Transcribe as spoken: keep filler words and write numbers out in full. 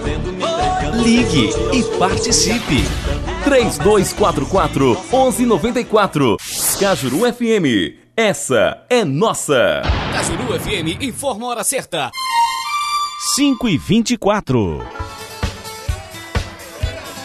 Ligue e participe. três dois quatro quatro, um um nove quatro. Cajuru F M. Essa é nossa. Cajuru F M informa a hora certa. cinco e vinte e quatro.